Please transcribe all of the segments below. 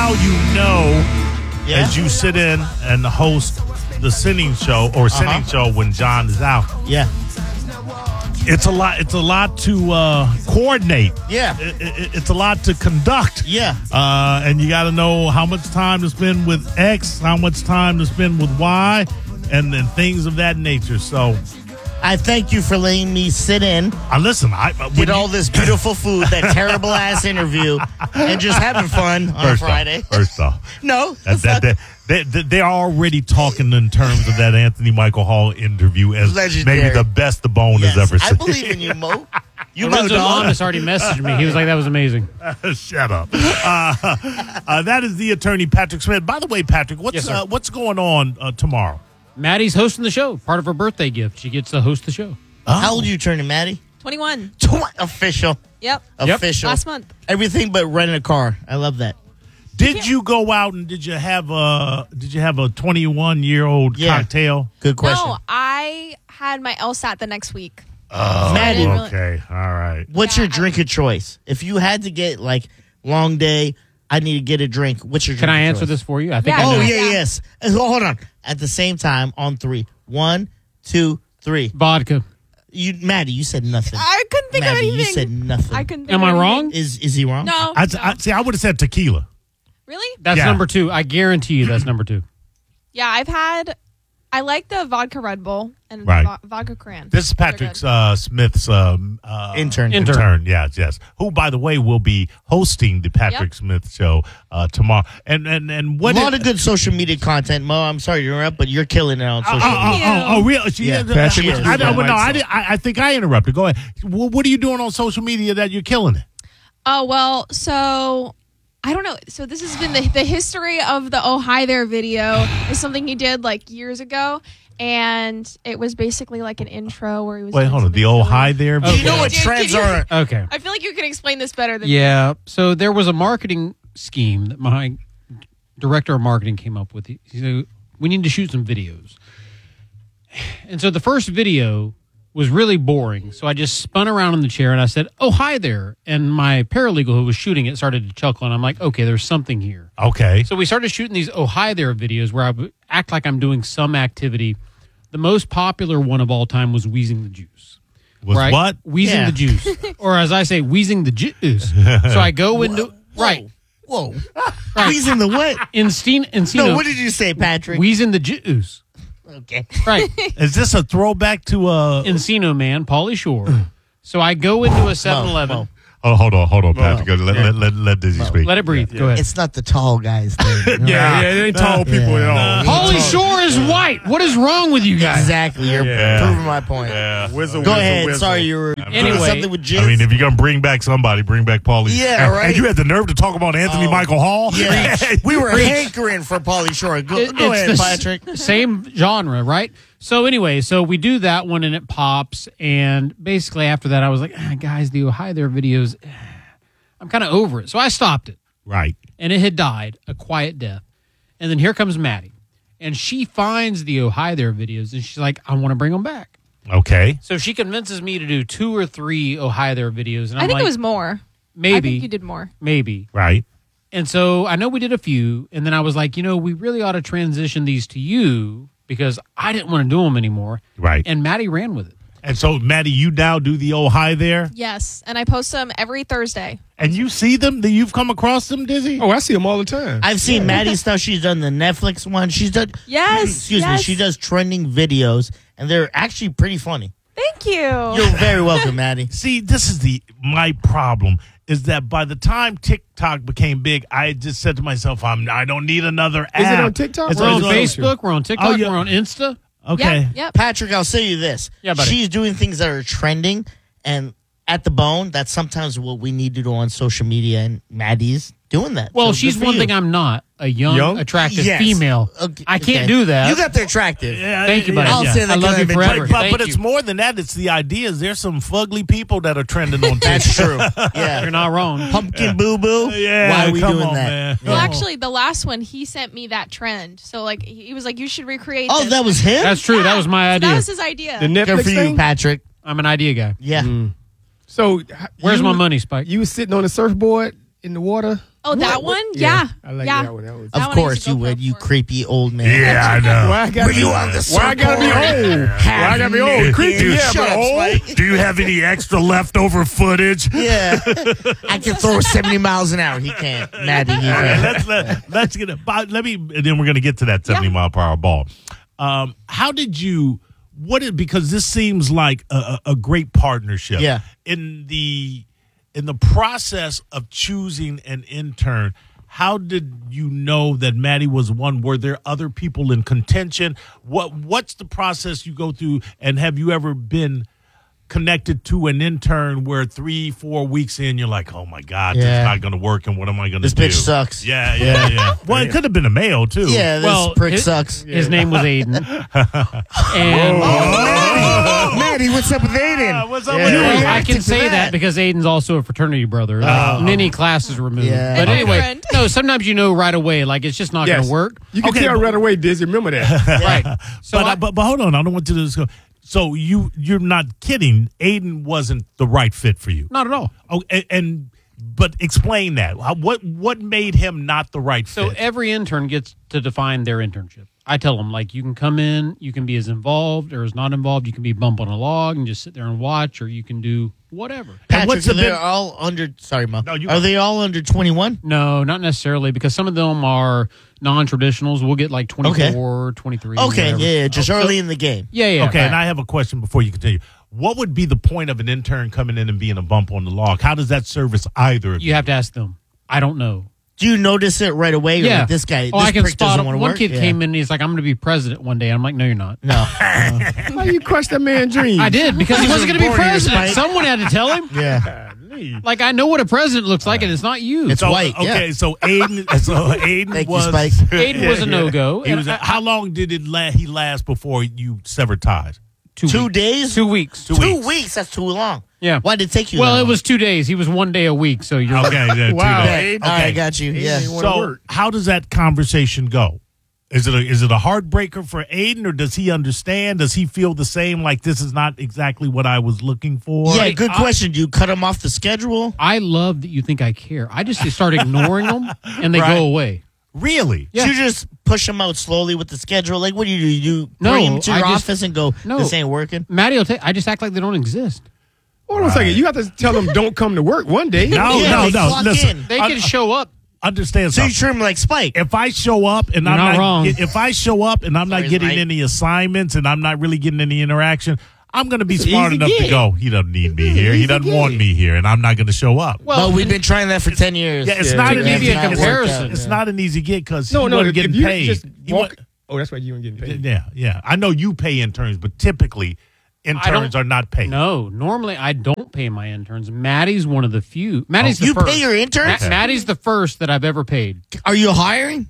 now you know as you sit in and host the Sinning Show or Sinning Show when John is out. Yeah. It's a lot. It's a lot to coordinate. Yeah. It's a lot to conduct. Yeah. And you got to know how much time to spend with X, how much time to spend with Y, and things of that nature. So I thank you for letting me sit in, listen. get all this beautiful food, that terrible ass interview, and just having fun on a Friday. First off, No. they're already talking in terms of that Anthony Michael Hall interview as legendary. Maybe the best the Bone has ever seen. I believe in you, Mo. You Lorenzo Lamas already messaged me. He was like, that was amazing. Shut up. That is the attorney, Patrick Smith. By the way, Patrick, what's going on tomorrow? Maddie's hosting the show. Part of her birthday gift. She gets to host the show. How old are you turning, Maddie? 21. Official. Yep. Official. Last month. Everything but renting a car. I love that. Did you go out and did you have a 21-year-old cocktail? Good question. No, I had my LSAT the next week. Oh, Maddie. okay. All right. What's your drink of choice? If you had to get, like, long day, I need to get a drink. What's your drink Can I of answer choice? this for you? I think Yeah. I know. Oh, yes. Hold on. At the same time, on 3. 1, 2, 3. Vodka. Maddie, you said nothing. I couldn't think Maddie, of anything. you said nothing. I couldn't think Am of I anything. wrong? Is he wrong? No. I would have said tequila. Really? That's Yeah. number 2. I guarantee you that's number 2. Yeah, I like the vodka Red Bull and vodka Cran. This is Patrick Smith's intern. Yes. Who, by the way, will be hosting the Patrick Smith show tomorrow. And what a lot of good social media content, Mo. I'm sorry to interrupt, but you're killing it on social media. Oh, really? Patrick is. I think I interrupted. Go ahead. What are you doing on social media that you're killing it? Oh, well, so I don't know. So this has been the history of the Oh Hi There video is something he did like years ago. And it was basically like an intro where he was. Wait, hold on. The Oh Hi There video. You know what trends are? Okay. I feel like you can explain this better than Yeah. So there was a marketing scheme that my director of marketing came up with. He said, we need to shoot some videos. And so the first video was really boring. So I just spun around in the chair and I said, oh, hi there. And my paralegal who was shooting it started to chuckle. And I'm like, okay, there's something here. Okay. So we started shooting these oh, hi there videos where I would act like I'm doing some activity. The most popular one of all time was wheezing the juice. Was what? Wheezing the juice. Or as I say, wheezing the juice. So I go into... Right. Whoa. Right. Wheezing the what? Encino. No, what did you say, Patrick? Wheezing the juice. Okay. Right. Is this a throwback to Encino Man, Pauly Shore. So I go into a 7-Eleven. Oh, hold on, Patrick. Let Dizzy speak. Let it breathe. Go ahead. It's not the tall guys thing. Yeah, it ain't tall people at all. Pauly Shore is white. What is wrong with you guys? Exactly. You're proving my point. Yeah. Go ahead. Sorry, you were Anyway. doing something with jizz. I mean, if you're going to bring back somebody, bring back Pauly. Yeah, right. And you had the nerve to talk about Anthony Michael Hall? Yeah. We were hankering for Pauly Shore. Go ahead, Patrick. Same genre, right? So anyway, so we do that one and it pops. And basically after that, I was like, guys, the Oh Hi There videos, I'm kind of over it. So I stopped it. Right. And it had died a quiet death. And then here comes Maddie. And she finds the Oh Hi There videos and she's like, I want to bring them back. Okay. So she convinces me to do 2 or 3 Oh Hi There videos. And I I'm think like, it was more. maybe. I think you did more. Maybe. Right. And so I know we did a few. And then I was like, we really ought to transition these to you because I didn't want to do them anymore. Right. And Maddie ran with it. And so, Maddie, you now do the Oh Hi There? Yes, and I post them every Thursday. And you see them? You've come across them, Dizzy? Oh, I see them all the time. I've seen Maddie's stuff. She's done the Netflix one. She's done. Yes. Excuse me. She does trending videos, and they're actually pretty funny. Thank you. You're very welcome, Maddie. See, this is my problem is that by the time TikTok became big, I just said to myself, I don't need another app. Is it on TikTok? We're on Facebook. We're on TikTok. We're on Insta. Okay. Yep. Patrick, I'll say you this. Yeah, buddy. She's doing things that are trending, and at the bone, that's sometimes what we need to do on social media, and Maddie's doing that. Well, So she's good for one you. thing I'm not. A young? Attractive Yes. female. Okay. I can't do that. You got the attractive. Thank you, buddy. I'll say that I love you good. forever. But Thank it's you. more than that. It's the ideas. There's some fugly people that are trending on TikTok. That's true. Yeah. You're not wrong. Pumpkin Boo Boo. Yeah, Why are we come doing on, that? man. Well, Yeah. actually, the last one, he sent me that trend. So, like, he was like, you should recreate Oh, this. that was him? That's true. That was my idea. That was his idea. The Netflix Good for you, thing? Patrick. I'm an idea guy. Yeah. So Where's you- my money, Spike? You was sitting on the surfboard in the water Oh, that one? Yeah. I like yeah. that one. That was. That Of one I used course to you go would, for you it. creepy old man. Yeah, I know. Why I gotta be Why I gotta be old? Why I gotta be old? Creepy, yeah, Shut but up, old. Spike. Do you have any extra leftover footage? Yeah. I can throw 70 miles an hour. He can't. Maddie, he All right, can't. let's get it. Let me, and then we're going to get to that 70 mile per hour ball. How did you? Because this seems like a great partnership. Yeah. In the process of choosing an intern, how did you know that Maddie was one? Were there other people in contention? What's the process you go through? And have you ever been connected to an intern where 3-4 weeks in you're like, oh my God, this is Yeah. not going to work, and what am I going to This do? bitch sucks. Yeah. Well, it could have been a male too. Yeah, this Well, prick his- sucks. His name was Aiden. And Maddie, what's up with Aiden? What's up Yeah. with well, you? I reacting can to say that. that because Aiden's also a fraternity brother. Like, many classes removed. Yeah. But And anyway, friend. no, sometimes you know right away, like it's just not going Yes. to work. You can Okay, tell but- right away, Dizzy. Remember that. Right. So But hold on, I don't want you to just go. So you're not kidding. Aiden wasn't the right fit for you. not at all. Oh, but explain that. What made him not the right So fit? every intern gets to define their internship. I tell them, like, you can come in, you can be as involved or as not involved. You can be bump on a log and just sit there and watch, or you can do whatever. Patrick, what's the they're big- all under. Sorry, Mom. No, you Are go. they all under 21? No, not necessarily, because some of them are non-traditionals. We'll get like 24, 23. Okay, whatever. yeah, just early in the game. Yeah. Okay, right. and I have a question before you continue. What would be the point of an intern coming in and being a bump on the log? How does that service either of you? You have to ask them. I don't know. Do you notice it right away? Or Yeah. like, this guy, Oh, this I can prick spot doesn't him. want to One work? kid Yeah. came in and he's like, I'm going to be president one day. I'm like, no, you're not. No. Why you crushed that man's dreams? I did, because he wasn't going to be born here, president. Spike. Someone had to tell him. Yeah. Like, I know what a president looks like, and it's not you. It's white. Okay, Yeah. so Aiden Thank you, was Spike. Aiden was a no-go. He was. And How long did he last before you severed ties? 2 weeks. days? 2 weeks. 2 weeks? That's too long. Yeah. Why did it take you Well, that it long? was 2 days. He was 1 day a week, so you're Okay, yeah, Wow. two Yeah. days. All right, I got you. Yeah. ain't wanna So work. how does that conversation go? Is it a heartbreaker for Aiden, or does he understand? Does he feel the same? Like, this is not exactly what I was looking for. Yeah, good question. Do you cut him off the schedule? I love that you think I care. I just start ignoring them, and they Right. go away. Really? Yeah. Do you just push him out slowly with the schedule? Like, what do? You No, bring him to I your just- office and go, No. this ain't working? Maddie will I just act like they don't exist. Hold on a second. You have to tell them don't come to work one day. No, Yeah, they no. clock Listen, in. They can show up. understand So you something. treat him like Spike. If I show up and You're I'm not wrong. if I show up and I'm Sorry, not getting Mike. any assignments and I'm not really getting any interaction, I'm going to be smart easy enough to gig. go. He doesn't need me here. He Easy doesn't gig. want me here, and I'm not going to show up. Well, we've been trying that for 10 years. Yeah, it's Yeah, not to an give easy. you a it's- comparison. It's not an easy gig because No, he no. wasn't If getting you paid. just He walk. wa- Oh, that's why you weren't getting paid. yeah. I know you pay interns, but typically interns are not paid. No, normally I don't pay my interns. Maddie's one of the few. Maddie's the You first. pay your interns? Maddie's the first that I've ever paid. Are you hiring?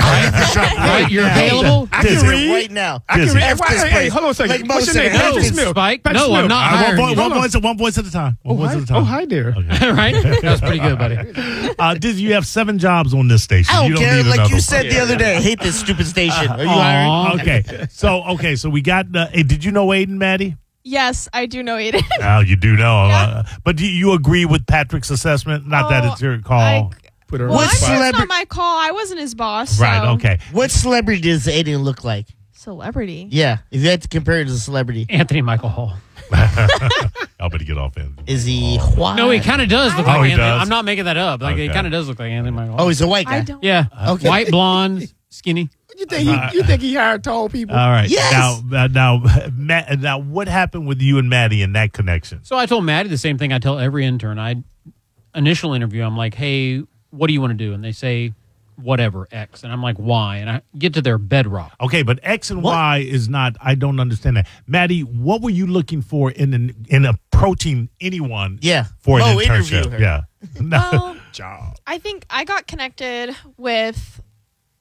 Right? You're available? I can Dizzy. read. Right now. I can Dizzy. read. Hey, hold on a second. Like Mo What's your said, name? no, Patrick Smith. Spike. Patrick No, Smith. I'm not All right, hiring you. one voice at a time. One voice at a time. Oh, hi there. Right? That was pretty good, buddy. Dizzy, you have 7 jobs on this station. I you don't don't care. need Like another you one. said the other day, I hate this stupid station. Are you Aw. hiring? Okay, so we got. Hey, did you know Aiden, Maddie? Yes, I do know Aiden. Oh, you do know. Yeah. But do you agree with Patrick's assessment? Not that it's your call. Put her Well, on I'm the sure spot. it's not my call. I wasn't his boss. Right. so- Okay. What celebrity does Aiden look like? Celebrity. Yeah, if you had to compare it to a celebrity, Anthony Michael Hall. I'm going to get off in. is he white? No, he kind of does look Oh, like he Anthony. does? I'm not making that up. Like, Okay. he kind of does look like Anthony Michael Oh, Hall. he's a white guy. I don't. Yeah. Okay. White, blonde, skinny. You think he hired tall people? All right. Yes. Now, what happened with you and Maddie in that connection? So I told Maddie the same thing I tell every intern. Initial interview, I'm like, hey, what do you want to do? And they say, whatever, X. And I'm like, why? And I get to their bedrock. Okay, but X and Y is not. I don't understand that. Maddie, what were you looking for in approaching anyone? Yeah. For an Mo, interview internship. her. Yeah. Well, Job. I think I got connected with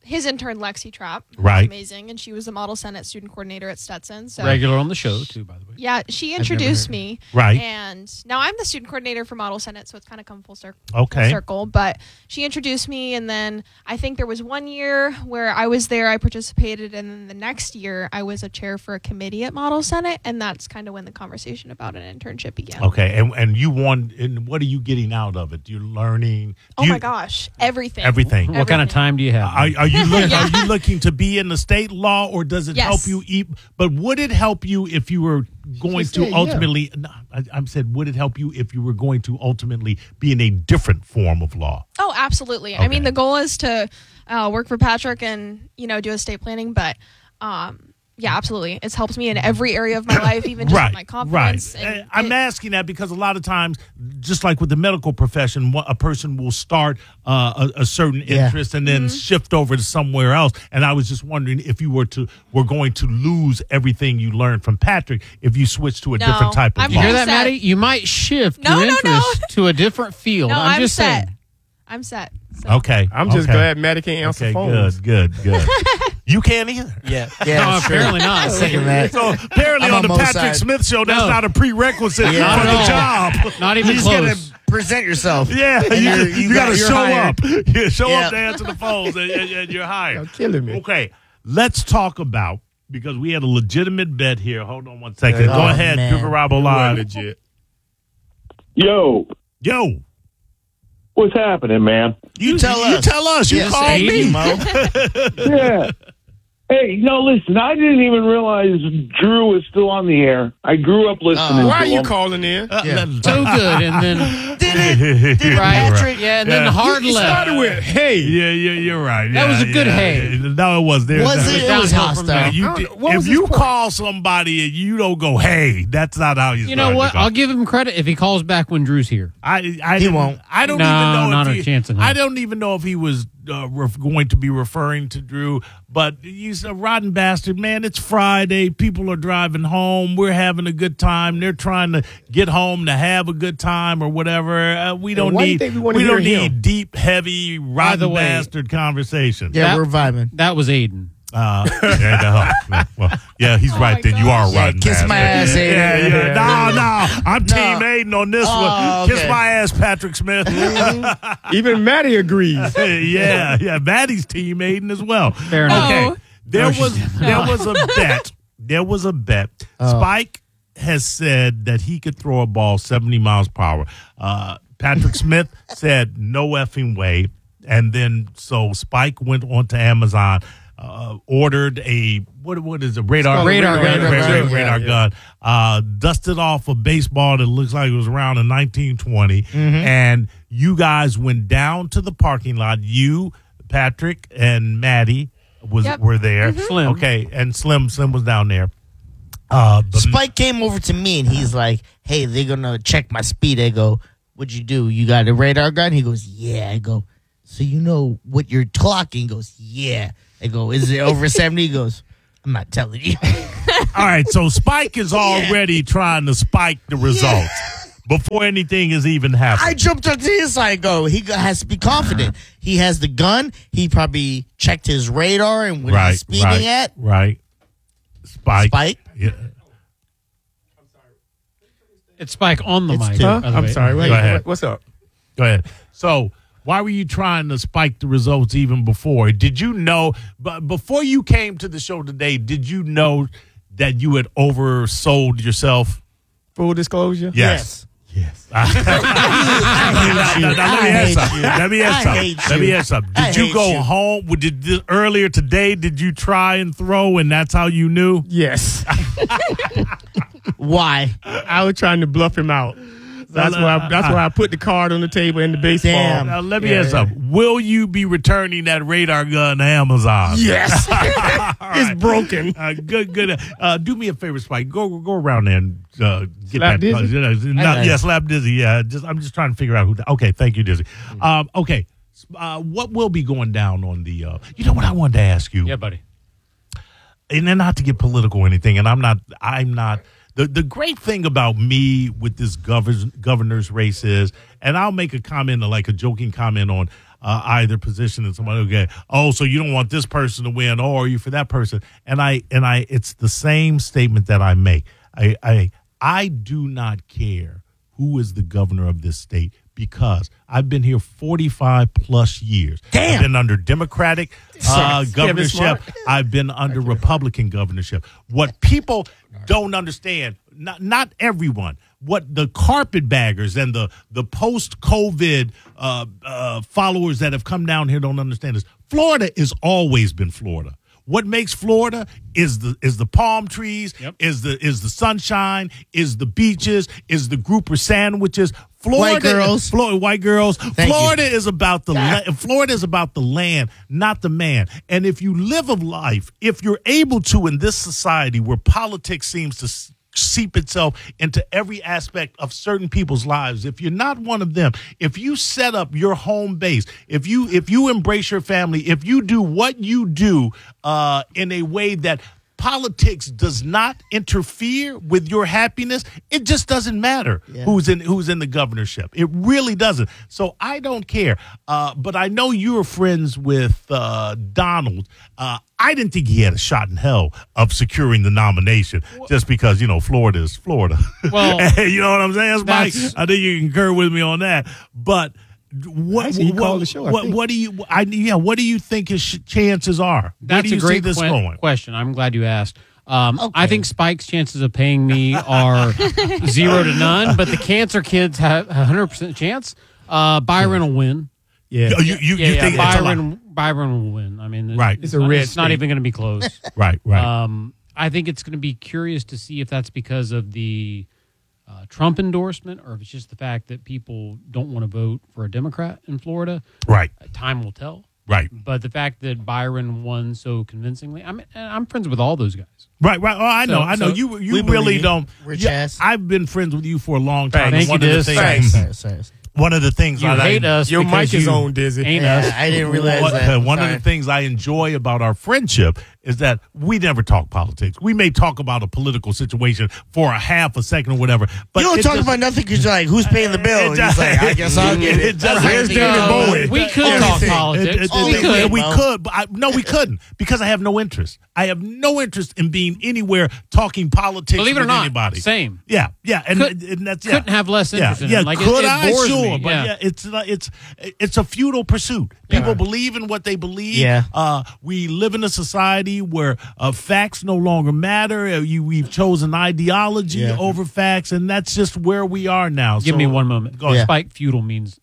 his intern Lexi Trapp, who's Right. amazing, and she was the model senate student coordinator at Stetson. So Regular on the show too, by the way. yeah, she introduced me. Right. And now I'm the student coordinator for Model Senate, so it's kind of come full circle. Okay. But she introduced me, and then I think there was 1 year where I was there, I participated, and then the next year I was a chair for a committee at Model Senate, and that's kind of when the conversation about an internship began. Okay, and you want, and what are you getting out of it? You're learning. Oh my gosh, everything. Everything. What kind of time do you have? Are you are you looking to be in the state law, or does it help Yes. you eat? But would it help you if you were going to said, yeah. ultimately? No, I said, would it help you if you were going to ultimately be in a different form of law? Oh, absolutely. Okay. I mean, the goal is to work for Patrick and, do estate planning, but yeah, absolutely. It's helped me in every area of my life, even just with my confidence. Right. And I'm asking that because a lot of times, just like with the medical profession, a person will start a certain interest and then shift over to somewhere else. And I was just wondering if you were going to lose everything you learned from Patrick if you switch to a No, different type of I'm You law. hear all that, set. Maddie? You might shift No, your no, no. interest to a different field. No, I'm just set. saying. I'm set. So. Okay. I'm just okay. glad Maddie can't answer Okay, phones. good. You can't either. Yeah. No, Yeah. sure. apparently not. Second that. So apparently I'm on the on both Patrick sides. Smith show, that's No. not a prerequisite Yeah. for Not the at all. job. Not even You just gotta close. present yourself. Yeah, And you got to you're show hired. up. Yeah, show Yeah. up to answer the phones, and you're hired. You're killing me. Okay, let's talk about, because we had a legitimate bet here. Hold on one second. Oh, Go ahead, man. Dugarabo We're Live. legit. Yo, Yo, what's happening, man? You tell us. You tell us. You Yes, called Aiden, me. Mo. Yeah. Hey, no, listen, I didn't even realize Drew was still on the air. I grew up listening Why to are you him. calling in? Yeah. So good. And then, Did right? Patrick? Yeah, and then Yeah. hard He left. started with, hey. Yeah, you're right. That was a good yeah. hey. No, it was. There, Was that- it? It was downhill from there. hostile. You I don't did- know. What if was his you point? call somebody and you don't go, hey, that's not how you. You know start what? the call. I'll give him credit if he calls back when Drew's here. I He didn't- won't. I don't No, even know not if a he, chance in hell. I don't even know if he was going to be referring to Drew. But he's a rotten bastard, man. It's Friday. People are driving home. We're having a good time. They're trying to get home to have a good time or whatever. We don't why do you need. think we wanna We hear don't him? need deep, heavy, rotten the way- bastard conversation. Yeah, That- we're vibing. That was Aiden. Well, yeah, he's right. my Then you are gosh. rotten. Yeah, kiss my bastard. ass, Aiden. Yeah. No. I'm No. Team Aiden on this Oh, one. Kiss okay. my ass, Patrick Smith. Even Maddie agrees. yeah. Maddie's Team Aiden as well. Fair enough. Okay. No. There No, was she's there was a bet. There was a bet. Spike has said that he could throw a ball 70 miles per hour. Patrick Smith said no effing way. And then so Spike went onto Amazon, ordered a what is it? Radar Radar gun. radar gun. Dusted off a baseball that looks like it was around in 1920. And you guys went down to the parking lot. You, Patrick, and Maddie Yep. were there. Slim. Okay, and Slim was down there. But Spike came over to me and he's like, "Hey, they're gonna check my speed." I go, "What'd you do? You got a radar gun?" He goes, "Yeah." I go, "So you know what you're clocking?" He goes, "Yeah." I go, "Is it over 70?" He goes, "I'm not telling you." all right, so Spike is already trying to spike the results before anything has even happened. I jumped up to his side. Has to be confident. He has the gun. He probably checked his radar and what he's speeding at. Right. Spike. Spike? Yeah. It's Spike on the It's mic. two. by the I'm way. sorry. Wait, Go ahead. what's up? Go ahead. So, why were you trying to spike the results even before? Did you know, but before you came to the show today, did you know that you had oversold yourself? Full disclosure? Yes. Yes. Now, let me ask something. Let me ask I something. hate Let me you. ask something. I Did you hate go you. home? Earlier today, did you try and throw and that's how you knew? Yes. Why? I was trying to bluff him out. That's why I put the card on the table and the baseball. Damn. Now, let me Yeah. ask something. Will you be returning that radar gun to Amazon? Yes. It's It's broken. Good. Do me a favor, Spike. Go around there and get Slap that. Dizzy? Okay. Slap Dizzy. Yeah, I'm just trying to figure out who. Okay, thank you, Dizzy. Okay, what will be going down on the? You know what I wanted to ask you? Yeah, buddy. And then not to get political or anything, and I'm not. The great thing about me with this governor's race is, and I'll make a comment, like a joking comment on either position and somebody will get, oh, so you don't want this person to win, or are you for that person? And it's the same statement that I make. I do not care who is the governor of this state, because I've been here 45 plus years. Damn. I've been under Democratic governorship. I've been under Republican governorship. What people don't understand, not everyone, what the carpetbaggers and the post-COVID followers that have come down here don't understand is Florida has always been Florida. What makes Florida is the palm trees, is the sunshine, is the beaches, is the grouper sandwiches. Florida, white girls. Florida is about Florida is about the land, not the man. And if you live a life, if you're able to in this society where politics seems to seep itself into every aspect of certain people's lives, if you're not one of them, if you set up your home base, if you embrace your family, if you do what you do in a way that politics does not interfere with your happiness, it just doesn't matter who's in the governorship. It really doesn't. So I don't care. But I know you're friends with Donald. I didn't think he had a shot in hell of securing the nomination just because, Florida is Florida. Well, you know what I'm saying, Spike? I think you concur with me on that. But what do you think his chances are? That's Where do you a great see this going? question. I'm glad you asked. I think Spike's chances of paying me are 0 to none, but the cancer kids have a 100% chance. Byron will win. Yeah. You think Byron will win. I mean, right. It's not even going to be close. Right. I think it's going to be curious to see if that's because of the Trump endorsement, or if it's just the fact that people don't want to vote for a Democrat in Florida. Right. Time will tell. Right. But the fact that Byron won so convincingly, I'm friends with all those guys. Right. Oh, I know. So you really don't. Rich ass. I've been friends with you for a long time. Thank you, Diz. One of the things You hate us. Your because mic is you on, Dizzy. Ain't Yeah, us. I didn't realize that. One of the things I enjoy about our friendship is that we never talk politics. We may talk about a political situation for a half a second or whatever. But you don't talk about nothing because you're like, who's paying the bill? And he's like, I guess I'll get it. Where's David Bowie? We could talk politics. We could. But we couldn't, because I have no interest. I have no interest in being anywhere talking politics. Believe it or with not, anybody. same. Yeah, and that's Couldn't have less interest in it. Like, could it I? bores Sure, me. but it's a futile pursuit. People believe in what they believe. Yeah. We live in a society where facts no longer matter. We've chosen ideology over facts, and that's just where we are now. Give me one moment. Go ahead. Spike feudal means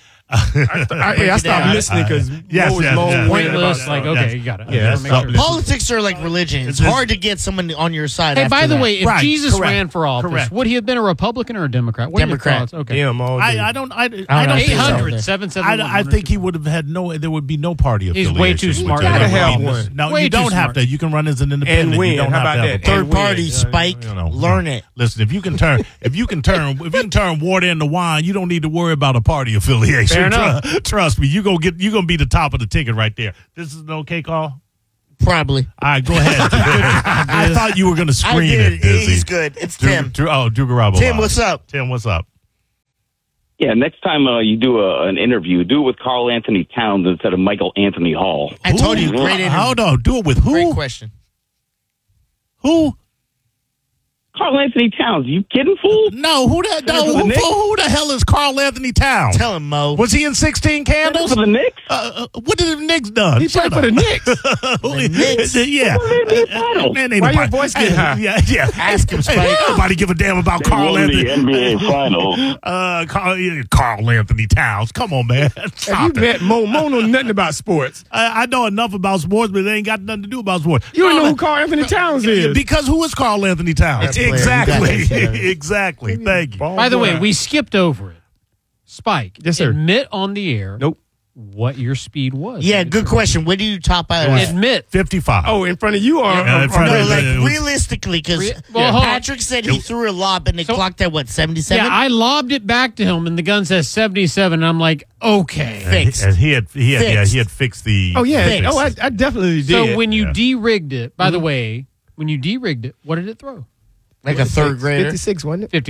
I stopped listening because pointless. Like, okay, you got it. Yeah, Politics are like religion. It's hard to get someone on your side. Hey, after by the that. way, if Jesus ran for office, Correct. would he have been a Republican or a Democrat? What are your Democrat. thoughts? Okay. Damn, all day. I don't. I don't think 800 so. 771. I think he would have had there would be no party He's affiliation. way too smart. with You gotta him. have one. No, Way you too don't have smart. to. You can run as an independent. And win. You don't How have about to have that? a Third And win. party, Spike, learn it. Listen, if you can turn water into wine, you don't need to worry about a party affiliation. Fair enough. Trust me, you're gonna be the top of the ticket right there. This is an okay call. Probably. All right, go ahead. I thought you were gonna I screen did. it. Dizzy. He's good. It's Tim. Dugarabo. Tim, what's up? Tim, what's up? Yeah, next time you do an interview, do it with Carl Anthony Towns instead of Michael Anthony Hall. I told you, great interview. Hold on, do it with who? Great question. Who? Carl Anthony Towns, you kidding, fool? No, who the hell is Carl Anthony Towns? Tell him, Mo. Was he in 16 Candles? For the Knicks? What did the Knicks done? He played for the Knicks. The Knicks? Yeah. Finals. Why your voice get high? Yeah. Ask him, Spike. Hey, nobody give a damn about They Carl won Anthony. the NBA Finals. Carl Anthony Towns. Come on, man. Have Stop you it. met Mo? Mo know nothing about sports. I know enough about sports, but it ain't got nothing to do about sports. You don't know who Carl Anthony Towns is. Because who is Carl Anthony Towns? That player. Exactly. You got that. Exactly. Thank you. By the way, we skipped over it. Spike, Yes, sir. admit on the air Nope. what your speed was. Yeah, good question. Where do you top out at? Admit. 55. Oh, in front of you or in front No, of like it was- realistically, because Well, hold on. Patrick said he threw a lob and it So- clocked at what, 77? Yeah, I lobbed it back to him, and the gun says 77, and I'm like, okay. Fixed. And he had Fixed. fixed the. Oh, yeah. Fixed. Oh, I definitely did. So when you Yeah. de-rigged it, by the way, when you de-rigged it, what did it throw? Like a third grader. 56, wasn't it? 55.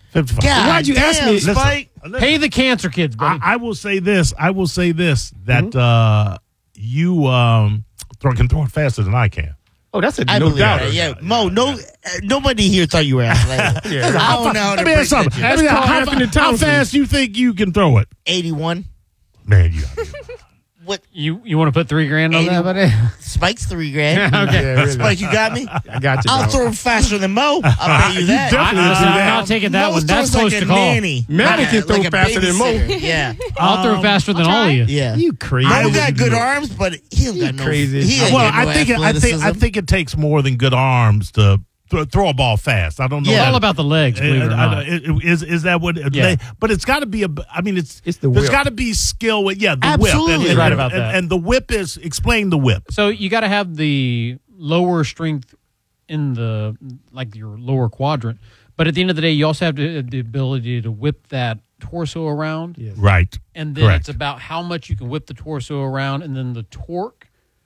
55. God, Why'd you ask me? Listen, Spike? Pay the cancer kids, buddy. I will say this. That you can throw it faster than I can. Oh, that's a I no believe doubt. that. Yeah, Mo. Nobody here thought you were athletic. Yeah. I don't know how to Let me ask break that something. to you. Let me ask- Carl Anthony how Townsend. fast do you think you can throw it? 81. Man, you gotta be- What? You want to put $3,000 on that, buddy? Spike's $3,000. Okay. Yeah, really. Spike, you got me? I got you. I'll dog. throw it faster than Mo. I'll pay you that. definitely Listen, do I'm that. not taking that Mo one. That's throws close like to a call. nanny. Manny can throw like a faster than Mo. babysitter. Yeah. I'll throw faster than I'll all of try. you. Yeah. You crazy. Mo would got good do it. arms, but he don't got no crazy. He ain't well, got no I think it takes more than good arms to throw a ball fast. I don't know. It's Yeah. all about the legs, believe it or not. Is that what? Yeah. But it's got to be It's the there's whip. got to be skill with the Absolutely. whip. You're right about that. And the whip is explain the whip. So you got to have the lower strength in the your lower quadrant, but at the end of the day, you also have the ability to whip that torso around, Right. and then Correct. it's about how much you can whip the torso around, and then the torque,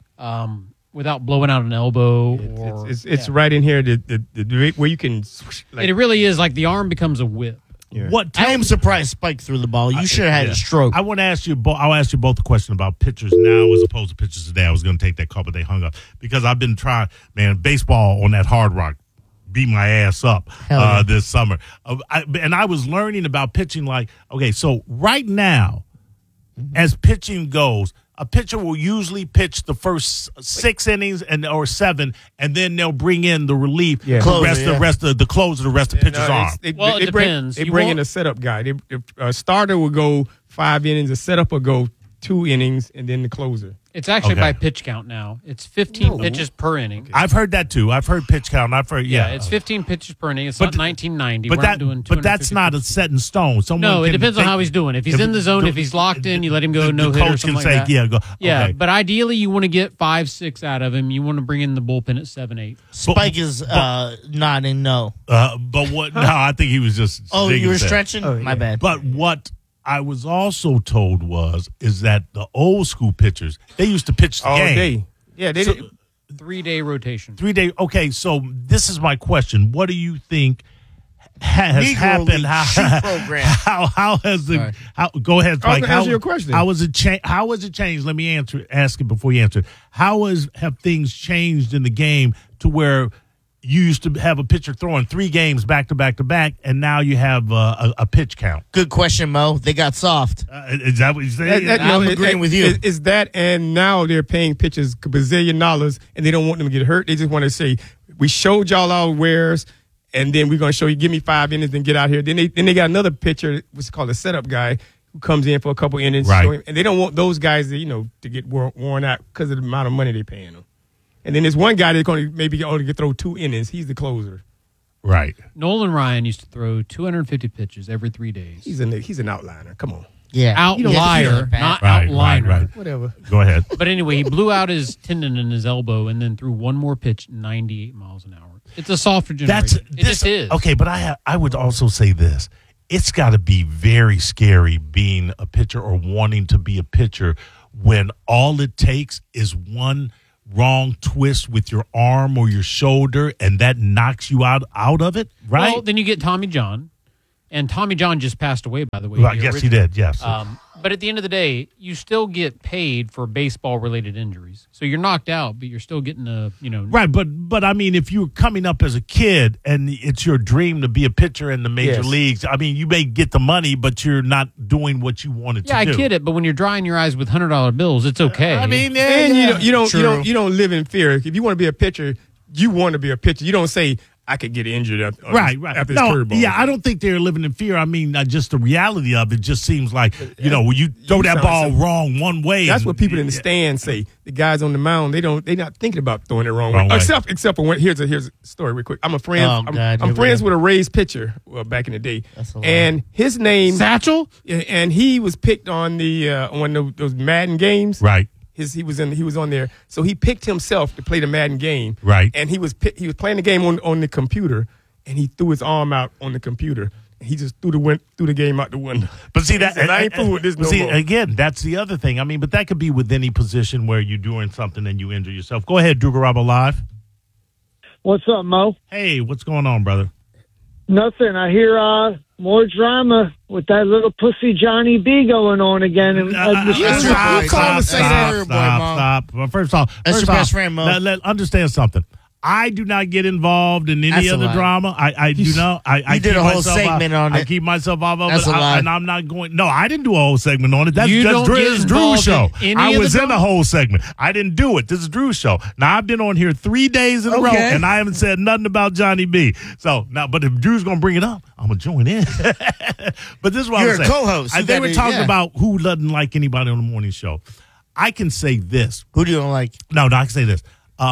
without blowing out an elbow or It's right in here. The where you can. Like, it really is like the arm becomes a whip. yeah. What? I am surprised Spike threw the ball. You should have had a stroke. I want to ask you. I'll ask you both a question about pitchers now as opposed to pitchers today. I was going to take that call, but they hung up because I've been trying. Man, baseball on that Hard Rock beat my ass up yeah. this summer, and I was learning about pitching. Like, okay, so right now, as pitching goes, a pitcher will usually pitch the first 6 innings or 7, and then they'll bring in the relief. Yeah. The Closer, rest of the closer, the rest of the pitcher's arm. Well, it depends. They You bring in won't- a setup guy. A starter will go 5 innings. A setup will go 2 innings, and then the closer. It's actually Okay. by pitch count now. It's 15 pitches per inning. I've heard that too. I've heard pitch count. I've heard It's 15 pitches per inning. It's not 1990. But We're not doing but that's 250 not a set in stone. Someone No, it can depends on take- how he's doing. If he's in the zone, if he's locked in, you let him go no the hit or coach something can like say, that. "Yeah, go." Yeah, Okay. but ideally you want to get 5-6 out of him. You want to bring in the bullpen at 7-8. Spike is nodding no. But what? No, I think he was just. Oh, digging you were his head. stretching? Oh, My yeah. bad. But what I was also told is that the old school pitchers they used to pitch the All game day. Yeah, they So- did. 3-day rotation. 3 day. Okay, so this is my question: what do you think has Negro happened? League shoot program. How has the? How, go ahead, I was Spike. gonna answer your question. How was it changed? How has it changed? Let me ask it before you answer. Have things changed in the game to where you used to have a pitcher throwing 3 games back to back to back, and now you have a pitch count? Good question, Mo. They got soft. Is that what you say? I'm agreeing with you. Is that, and now they're paying pitchers bazillion dollars, and they don't want them to get hurt. They just want to say, "We showed y'all our wares, and then we're going to show you. Give me 5 innings, and get out here." Then they got another pitcher, what's called a setup guy, who comes in for a couple innings, Right. show him- and they don't want those guys to get worn out because of the amount of money they're paying them. And then there's one guy that's going to maybe only get throw 2 innings. He's the closer. Right. Nolan Ryan used to throw 250 pitches every 3 days. He's an outliner. Come on, Yeah. Outlier, not Right, outliner. right. whatever. Go ahead. But anyway, he blew out his tendon in his elbow and then threw one more pitch 98 miles an hour. It's a softer generation. It just is. Okay, but I would also say this. It's got to be very scary being a pitcher or wanting to be a pitcher when all it takes is one wrong twist with your arm or your shoulder and that knocks you out of it, right? Well, then you get Tommy John. And Tommy John just passed away, by the way. Well, the yes, he original. did, yes. But at the end of the day, you still get paid for baseball-related injuries. So you're knocked out, but you're still getting Right, but I mean, if you're coming up as a kid and it's your dream to be a pitcher in the major Yes. leagues, I mean, you may get the money, but you're not doing what you wanted Yeah, to do. I get it, but when you're drying your eyes with $100 bills, it's okay. I mean, And you True. don't live in fear. If you want to be a pitcher, you want to be a pitcher. You don't say, "I could get injured after Right. after this No, curveball." yeah, I don't think they're living in fear. I mean, just the reality of it just seems like, when you throw that sound ball so- wrong one way. That's and- what people in the stands say. The guys on the mound, they're not thinking about throwing it wrong Wrong way. way. Except for when, here's a story real quick. I'm a friend. Oh, God, here I'm we friends go. with a Rays pitcher back in the day, That's a lot. and his name Satchel? and he was picked on the on those Madden games. Right. He was on there, so he picked himself to play the Madden game. Right. and he was playing the game on the computer, and he threw his arm out on the computer. And he just threw the game out the window. But see that He said, "I ain't fooling with this no see, more." again, that's the other thing. I mean, but that could be with any position where you're doing something and you injure yourself. Go ahead, Dugarabo Live. What's up, Mo? Hey, what's going on, brother? Nothing. I hear more drama with that little pussy Johnny B going on again. And, Stop. Well, first off, That's your best friend, Mo. Understand something. I do not get involved in any That's a other lie. drama. I do not. I You did keep a whole myself segment out. on I it. keep myself off of That's it, a lie. and I'm not going. No, I didn't do a whole segment on it. That's You don't get Drew's involved show. in any I of was the in the whole segment. I didn't do it. This is Drew's show. Now I've been on here 3 days in a row, Okay. and I haven't said nothing about Johnny B. So now, but if Drew's gonna bring it up, I'm gonna join in. But this is what You're I'm a saying. co-host. You They were gotta- talking yeah. about who doesn't like anybody on the morning show. I can say this. Who do you don't like? No, I can say this.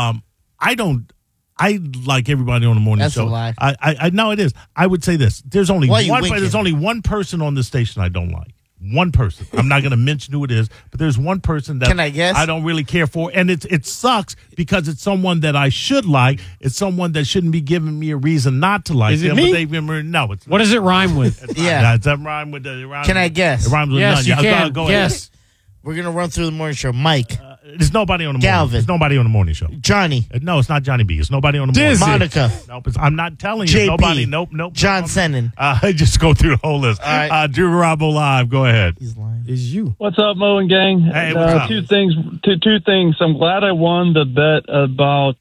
I don't. I like everybody on the morning That's show. a lie. I know it is. I would say this. There's only Why you one. winking? There's only one person on this station I don't like. One person. I'm not going to mention who it is, but there's one person that Can I guess? I don't really care for, and it sucks because it's someone that I should like. It's someone that shouldn't be giving me a reason not to like Is it them. me? But no, it's What does it rhyme with? Yeah. It's that rhyme with the. Can I guess? It rhymes with Yes, none. you Yeah, can. Go ahead. Yes. We're going to run through the morning show. Mike, There's nobody on the morning. Galvin. There's nobody on the morning show. Johnny, No, it's not Johnny B. It's nobody on the morning. Dizzy. Monica, Nope, I'm not telling you. JP, Nobody. Nope. John Sennin. Just go through the whole list. All right. Drew Garabo live. Go ahead. He's lying. It's you. What's up, Mo and gang? Hey, what's up? Two things. I'm glad I won the bet about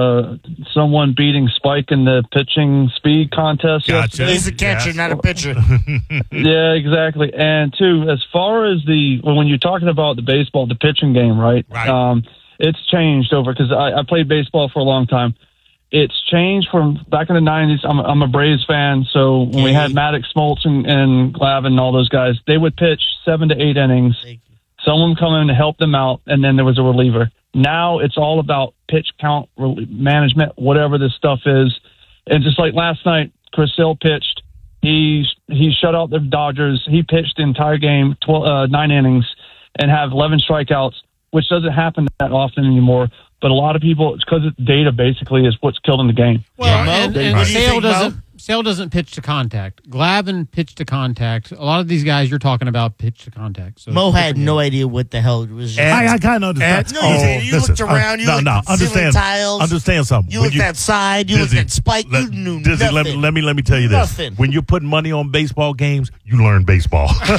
someone beating Spike in the pitching speed contest. Gotcha. yesterday. He's a catcher, Yes. not a pitcher. Yeah, exactly. And two, as far as when you're talking about the baseball, the pitching game, right? Right. It's changed over because I played baseball for a long time. It's changed from back in the 90s. I'm a Braves fan, so when we had Maddox, Smoltz, and Glavine and all those guys, they would pitch 7 to 8 innings. Someone would come in to help them out, and then there was a reliever. Now it's all about pitch count management, whatever this stuff is. And just like last night, Chris Sale pitched. He shut out the Dodgers. He pitched the entire game, 9 innings, and have 11 strikeouts, which doesn't happen that often anymore. But a lot of people, it's because data basically is what's killing the game. Well, Mo, and what do you Sale think, Mo? doesn't pitch to contact. Glavine pitched to contact. A lot of these guys you're talking about pitch to contact. So Mo it's had different no game. idea what the hell it was. I kind of understand. No, you didn't. You looked around, you looked at ceiling Understand. tiles. Understand something. You When looked outside. You looked Dizzy, at Spike. You knew Dizzy, nothing. let me tell you this. Nothing. When you're putting money on baseball games, you learn baseball. All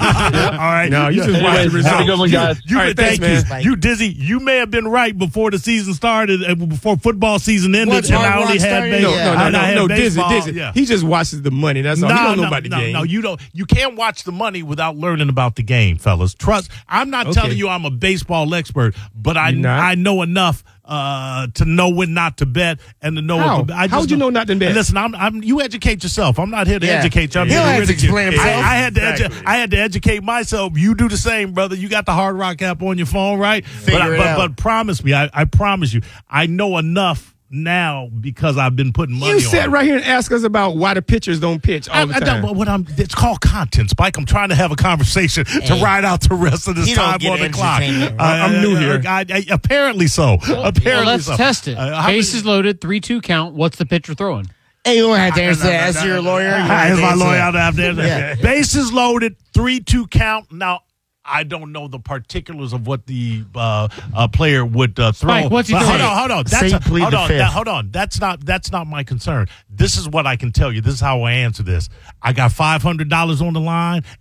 right. No, you just watch the Have a results. good one, guys. You, All right, thank thanks, man. you, Dizzy. You may have been right before the season started, before football season ended, Once and Hard I only Rock had started, baseball. yeah. No, Dizzy. Yeah. He just watches the money. That's all. He don't know about the game. No, you don't. You can't watch the money without learning about the game, fellas. Trust. I'm not Okay. telling you I'm a baseball expert, but You're not? I know enough to know when not to bet and to know. How? What to, I How would you know not to bet? Listen, you educate yourself. I'm not here to Yeah. educate you. I'm He'll here to have to ridicule. explain himself. I had to Exactly. I had to educate myself. You do the same, brother. You got the Hard Rock app on your phone, right? Figure it out. But promise me, I promise you, I know enough now because I've been putting money You on sat it. right here and asked us about why the pitchers don't pitch all the time. It's called content, Spike. I'm trying to have a conversation to Hey. ride out the rest of this He don't time get on the clock. entertainment. I'm new here. Apparently so. Apparently Well, let's so. test it. How many- Bases loaded, 3-2 count. What's the pitcher throwing? Hey, you don't have to answer that. As your lawyer, you don't have As to my answer lawyer that. out there. Yeah. Bases loaded, 3-2 count. Now, I don't know the particulars of what the player would throw. Spike, what's he But throwing? Hold on. Say you plead the fifth. Hold on. That's not my concern. This is what I can tell you. This is how I answer this. I got $500 on the line,